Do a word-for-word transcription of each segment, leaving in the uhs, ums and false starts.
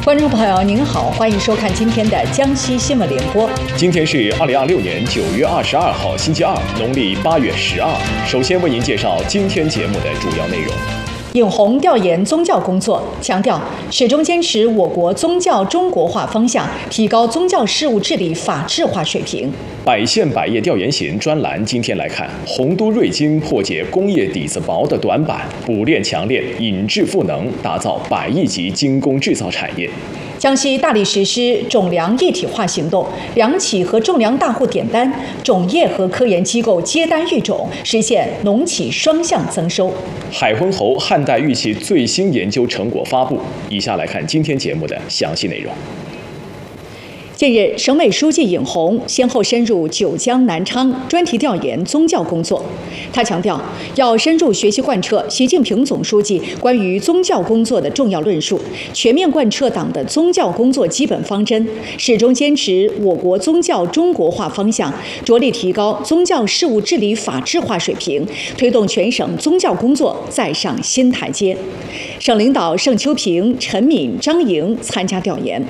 观众朋友您好，欢迎收看今天的江西新闻联播。 今天是二零二六年九月二十二号，星期二，农历八月十二。首先为您介绍今天节目的主要内容。 尹洪调研宗教工作，强调始终坚持我国宗教中国化方向，提高宗教事务治理法治化水平。 百县百业调研型专栏，今天来看洪都瑞金破解工业底子薄的短板，补练强练，引智赋能，打造百亿级精工制造产业。 江西大力实施种粮一体化行动，粮企和种粮大户点单，种业和科研机构接单育种，实现农企双向增收。 海昏侯汉代玉器最新研究成果发布，以下来看今天节目的详细内容。 近日，省委书记尹洪先后深入九江、南昌，专题调研宗教工作。他强调，要深入学习贯彻习近平总书记关于宗教工作的重要论述，全面贯彻党的宗教工作基本方针，始终坚持我国宗教中国化方向，着力提高宗教事务治理法治化水平，推动全省宗教工作再上新台阶。省领导盛秋平、陈敏、张莹参加调研。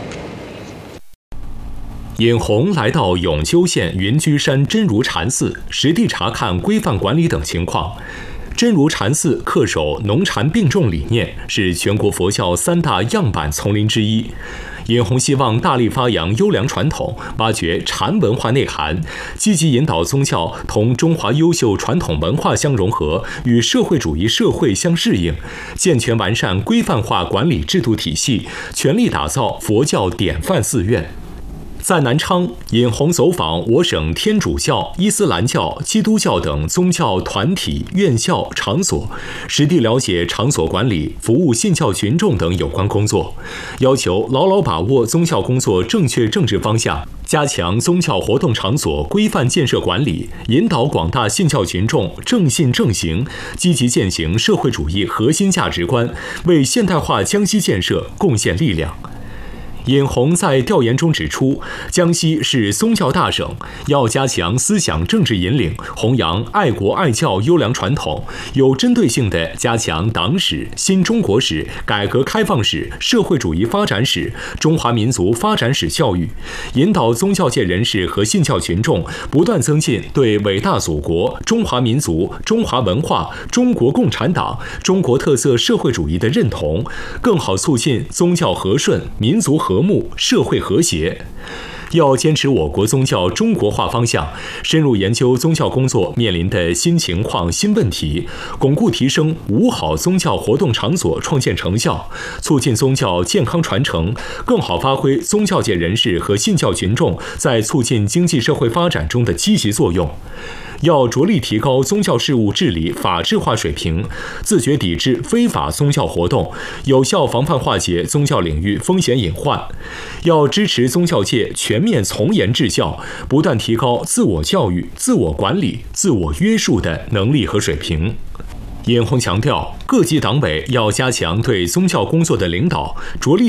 尹洪来到永州县云居山真如禅寺，实地查看规范管理等情况。真如禅寺恪守农禅并重理念，是全国佛教三大样板丛林之一。尹洪希望大力发扬优良传统，挖掘禅文化内涵，积极引导宗教同中华优秀传统文化相融合，与社会主义社会相适应，健全完善规范化管理制度体系，全力打造佛教典范寺院。在南昌，尹洪走访我省天主教、伊斯兰教、基督教等宗教团体、院校、场所，实地了解场所管理、服务信教群众等有关工作，要求牢牢把握宗教工作正确政治方向，加强宗教活动场所规范建设管理，引导广大信教群众正信正行，积极践行社会主义核心价值观，为现代化江西建设贡献力量。尹洪在调研中指出，江西是宗教大省，要加强思想政治引领，弘扬爱国爱教优良传统，有针对性地加强党史、新中国史、改革开放史、社会主义发展史、中华民族发展史教育，引导宗教界人士和信教群众不断增进对伟大祖国、中华民族、中华文化、中国共产党、中国特色社会主义的认同，更好促进宗教和顺、民族和睦、社会和谐。要坚持我国宗教中国化方向，深入研究宗教工作面临的新情况、新问题，巩固提升五好宗教活动场所创建成效，促进宗教健康传承，更好发挥宗教界人士和信教群众在促进经济社会发展中的积极作用。要着力提高宗教事务治理法治化水平，自觉抵制非法宗教活动，有效防范化解宗教领域风险隐患。要支持宗教界全面从严治教，不断提高自我教育、自我管理、自我约束的能力和水平。尹洪强调，各级党委要加强对宗教工作的领导，着力